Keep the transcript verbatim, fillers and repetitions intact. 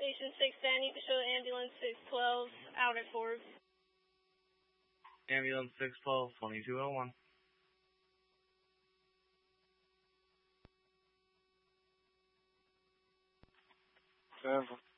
Station six, Danny, to show ambulance six twelve out at Forbes. Ambulance six twelve, twenty-two oh one. Seven.